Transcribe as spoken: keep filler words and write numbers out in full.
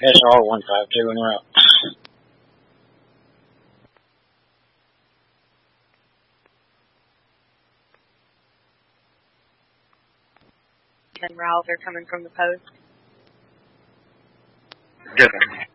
S R one five two en route. En route, they're coming from the post. Good.